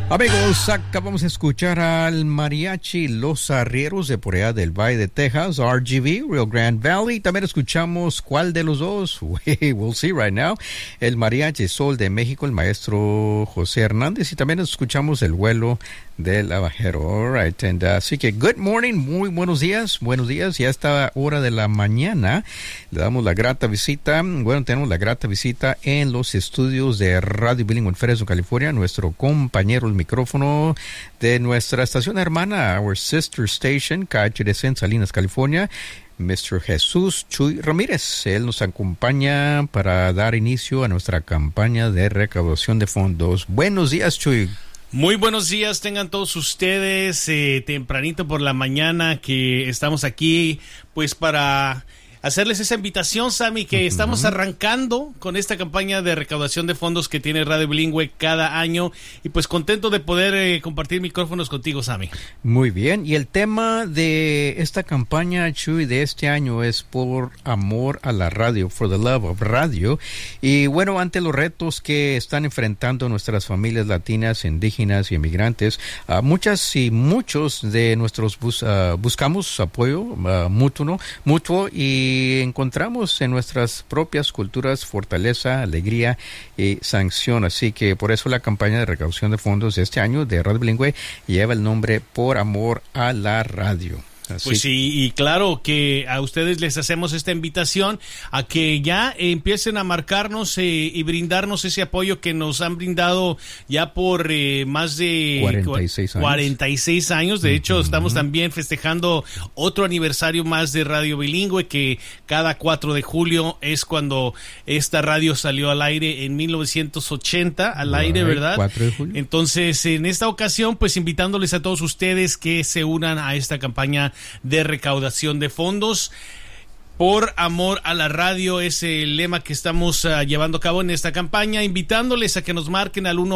Amigos, acabamos de escuchar al mariachi Los Arrieros de por allá del Valle de Texas, RGV, Rio Grande Valley. También escuchamos, ¿cuál de los dos? We'll see right now. El mariachi Sol de México, el maestro José Hernández. Y también escuchamos el vuelo del abajero. All right. Así que, good morning, muy buenos días. Ya a esta hora de la mañana le damos la grata visita. Bueno, tenemos la grata visita en los estudios de Radio Bilingüe en Fresno, California. Nuestro compañero, el micrófono de nuestra estación hermana, our sister station, KHDC en Salinas, California, Mr. Jesús Chuy Ramírez. Él nos acompaña para dar inicio a nuestra campaña de recaudación de fondos. Buenos días, Chuy. Muy buenos días tengan todos ustedes, tempranito por la mañana que estamos aquí pues para hacerles esa invitación, Sammy, que estamos arrancando con esta campaña de recaudación de fondos que tiene Radio Bilingüe cada año y pues contento de poder compartir micrófonos contigo, Sammy. Muy bien, y el tema de esta campaña, Chuy, de este año es por amor a la radio, for the love of radio. Y bueno, ante los retos que están enfrentando nuestras familias latinas, indígenas y emigrantes, muchas y muchos de nuestros buscamos apoyo mutuo y encontramos en nuestras propias culturas fortaleza, alegría y sanción. Así que por eso la campaña de recaudación de fondos de este año de Radio Bilingüe lleva el nombre Por Amor a la Radio. Así. Pues sí, y claro que a ustedes les hacemos esta invitación a que ya empiecen a marcarnos y brindarnos ese apoyo que nos han brindado ya por más de 46 años. De hecho, estamos también festejando otro aniversario más de Radio Bilingüe, que cada 4 de julio es cuando esta radio salió al aire en 1980, al aire, ¿verdad? 4 de julio. Entonces, en esta ocasión, pues invitándoles a todos ustedes que se unan a esta campaña de recaudación de fondos. Por amor a la radio es el lema que estamos llevando a cabo en esta campaña, invitándoles a que nos marquen al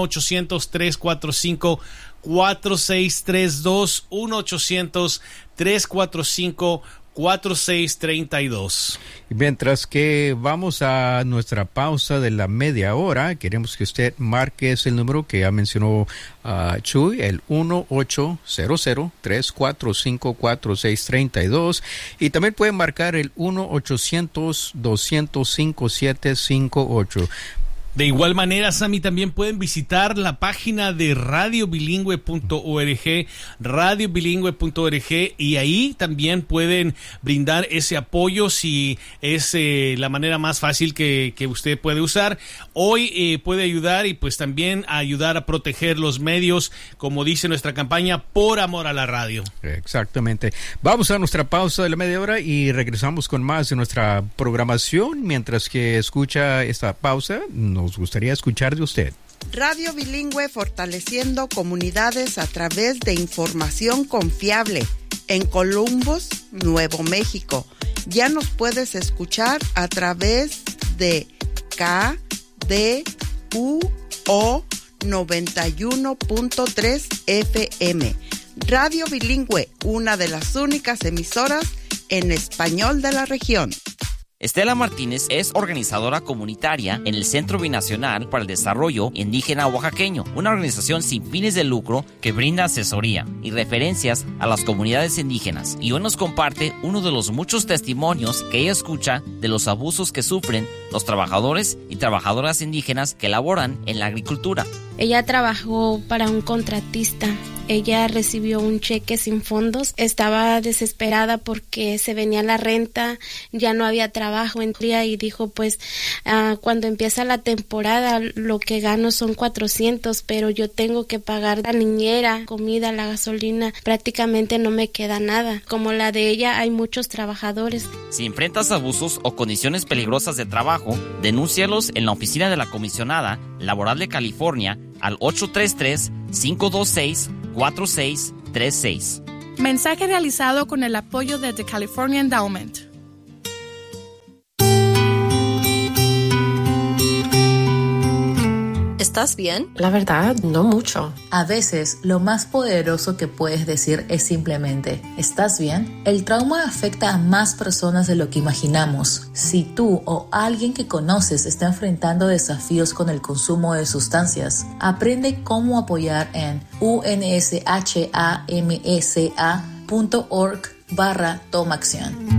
1-800-345-4632, 1-800-345-4632. Mientras que vamos a nuestra pausa de la media hora, queremos que usted marque ese número que ya mencionó Chuy, el 1-800-345-4632, y también pueden marcar el 1-800-200-5758. De igual manera, Sammy, también pueden visitar la página de radiobilingüe.org, y ahí también pueden brindar ese apoyo si es la manera más fácil que usted puede usar. Hoy puede ayudar y pues también ayudar a proteger los medios, como dice nuestra campaña, Por Amor a la Radio. Exactamente. Vamos a nuestra pausa de la media hora y regresamos con más de nuestra programación. Mientras que escucha esta pausa, nos gustaría escuchar de usted. Radio Bilingüe, fortaleciendo comunidades a través de información confiable. En Columbus, Nuevo México. Ya nos puedes escuchar a través de KDUO 91.3 FM. Radio Bilingüe, una de las únicas emisoras en español de la región. Estela Martínez es organizadora comunitaria en el Centro Binacional para el Desarrollo Indígena Oaxaqueño, una organización sin fines de lucro que brinda asesoría y referencias a las comunidades indígenas. Y hoy nos comparte uno de los muchos testimonios que ella escucha de los abusos que sufren los trabajadores y trabajadoras indígenas que laboran en la agricultura. Ella trabajó para un contratista. Ella recibió un cheque sin fondos. Estaba desesperada porque se venía la renta, ya no había trabajo en día y dijo, pues, cuando empieza la temporada lo que gano son 400, pero yo tengo que pagar la niñera, comida, la gasolina, prácticamente no me queda nada. Como la de ella, hay muchos trabajadores. Si enfrentas abusos o condiciones peligrosas de trabajo, denúncialos en la oficina de la Comisionada Laboral de California al 833-526-4636. Mensaje realizado con el apoyo de The California Endowment. ¿estás bien? La verdad, no mucho. A veces, lo más poderoso que puedes decir es simplemente, ¿estás bien? El trauma afecta a más personas de lo que imaginamos. Si tú o alguien que conoces está enfrentando desafíos con el consumo de sustancias, aprende cómo apoyar en unshmsa.org/tomaacción.